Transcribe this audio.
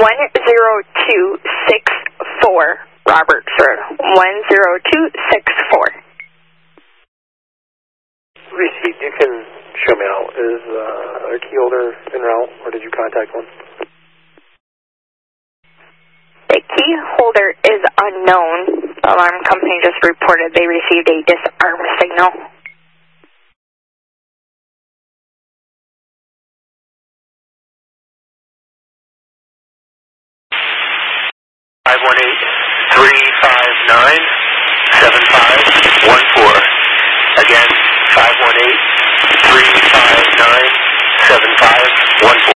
10264 Roberts Road. 10264. Received. You can show me out. Is a key holder en route, or did you contact one? The key holder is unknown. The alarm company just reported they received a disarm signal. Five 518-359-7514. Again, 518-359-7514.